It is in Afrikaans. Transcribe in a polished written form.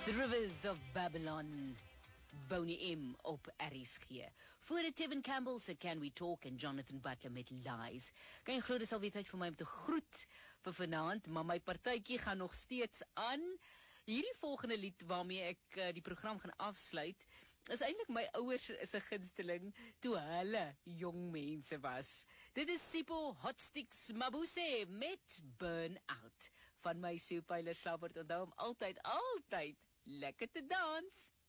The Rivers of Babylon, Boney M op RSG. Voor het Tevin Campbell se Can We Talk en Jonathan Butler met Lies. Kan jy glo dis alweer tyd vir my om te groet vir vanaand, maar my partytjie gaan nog steeds aan. Hierdie volgende lied waarmee ek die program gaan afsluit, is eintlik my ouers se gunsteling toe hulle jong mense was. Dit is Sipho Hotsticks Mabuse met Burn Out. Van my Sue Pyler Slabbert, onthou om altyd lekker te dans.